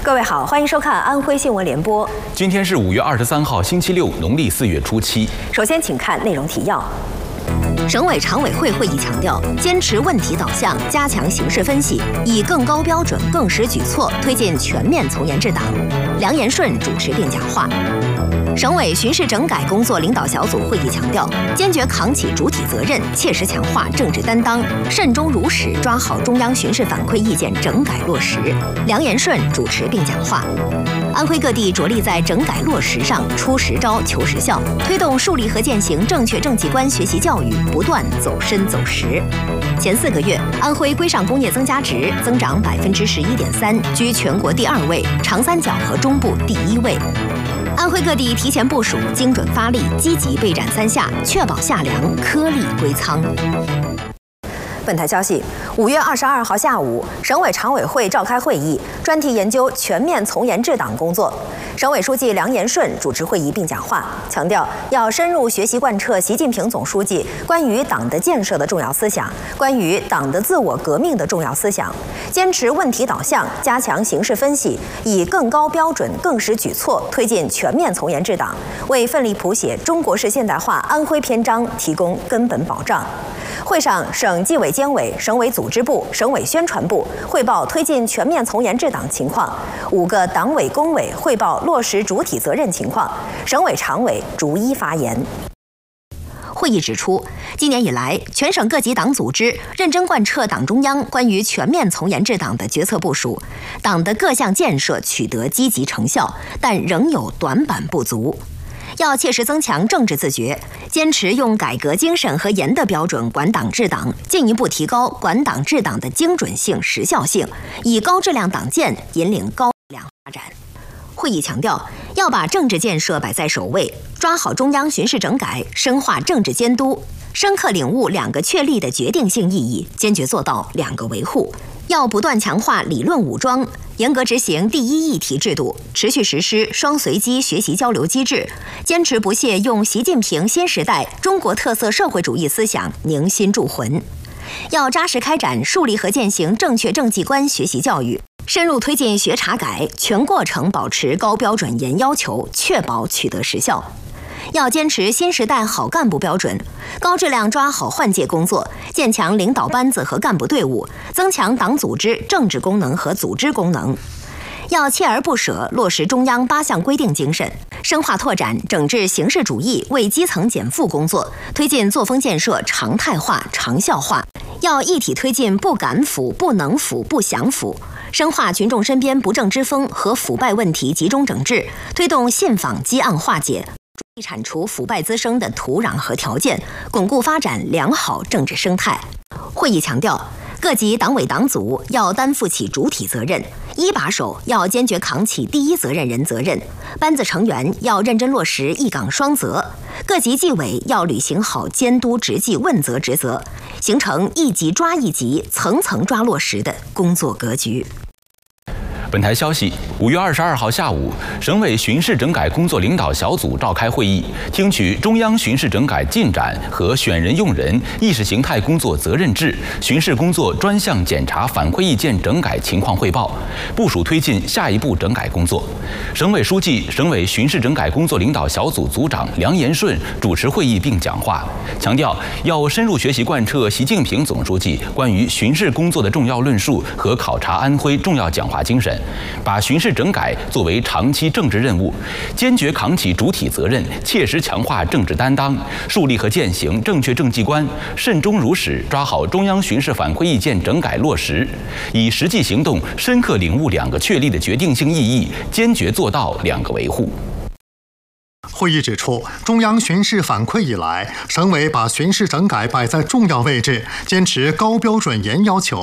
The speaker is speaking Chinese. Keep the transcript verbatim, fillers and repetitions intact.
各位好，欢迎收看安徽新闻联播。 今天是五月二十三号，星期六，农历四月初七。 首先，请看内容提要。 省委常委会会议强调，坚持问题导向，加强形势分析，以更高标准、更实举措推进全面从严治党。梁延顺主持并讲话。省委巡视整改工作领导小组会议强调，坚决扛起主体责任，切实强化政治担当，慎终如始抓好中央巡视反馈意见整改落实。梁延顺主持并讲话。 安徽各地着力在整改落实上出实招、求实效，推动树立和践行正确政绩观学习教育不断走深走实。前四个月，安徽规上工业增加值增长百分之十一点三，居全国第二位，长三角和中部第一位。安徽各地提前部署、精准发力，积极备战三下，确保夏粮颗粒归仓。 本台消息，五月二十二号下午，省委常委会召开会议，专题研究全面从严治党工作。省委书记梁延顺主持会议并讲话，强调要深入学习贯彻习近平总书记关于党的建设的重要思想，关于党的自我革命的重要思想，坚持问题导向，加强形势分析，以更高标准、更实举措推进全面从严治党，为奋力谱写中国式现代化安徽篇章提供根本保障。 会上，省纪委监委、省委组织部、省委宣传部汇报推进全面从严治党情况，五个党委工委汇报落实主体责任情况，省委常委逐一发言。会议指出，今年以来，全省各级党组织认真贯彻党中央关于全面从严治党的决策部署，党的各项建设取得积极成效，但仍有短板不足。 要切实增强政治自觉，坚持用改革精神和严的标准管党治党，进一步提高管党治党的精准性、时效性，以高质量党建引领高质量发展。会议强调，要把政治建设摆在首位，抓好中央巡视整改，深化政治监督，深刻领悟两个确立的决定性意义，坚决做到两个维护。 要不断强化理论武装，严格执行第一议题制度，持续实施双随机学习交流机制，坚持不懈用习近平新时代中国特色社会主义思想凝心铸魂。要扎实开展树立和践行正确政绩观学习教育，深入推进学查改，全过程保持高标准严要求，确保取得实效。 要坚持新时代好干部标准，高质量抓好换届工作，建强领导班子和干部队伍，增强党组织政治功能和组织功能。要锲而不舍落实中央八项规定精神，深化拓展整治形式主义为基层减负工作，推进作风建设常态化、长效化。要一体推进不敢腐、不能腐、不想腐。 深化群众身边不正之风和腐败问题集中整治，推动信访积案化解，注力铲除腐败滋生的土壤和条件，巩固发展良好政治生态。会议强调，各级党委党组要担负起主体责任，一把手要坚决扛起第一责任人责任，班子成员要认真落实一岗双责，各级纪委要履行好监督执纪问责职责，形成一级抓一级、层层抓落实的工作格局。 本台消息，五月二十二号下午，省委巡视整改工作领导小组召开会议，听取中央巡视整改进展和选人用人、意识形态工作责任制、巡视工作专项检查反馈意见整改情况汇报，部署推进下一步整改工作。省委书记、省委巡视整改工作领导小组组长梁延顺主持会议并讲话，强调要深入学习贯彻习近平总书记关于巡视工作的重要论述和考察安徽重要讲话精神。 把巡视整改作为长期政治任务，坚决扛起主体责任，切实强化政治担当，树立和践行正确政绩观，慎终如始抓好中央巡视反馈意见整改落实，以实际行动深刻领悟两个确立的决定性意义，坚决做到两个维护。 会议指出，中央巡视反馈以来，省委把巡视整改摆在重要位置，坚持高标准严要求，